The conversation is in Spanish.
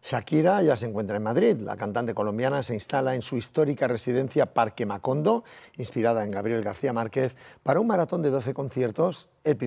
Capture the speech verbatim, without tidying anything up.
Shakira ya se encuentra en Madrid. La cantante colombiana se instala en su histórica residencia Parque Macondo, inspirada en Gabriel García Márquez, para un maratón de doce conciertos. El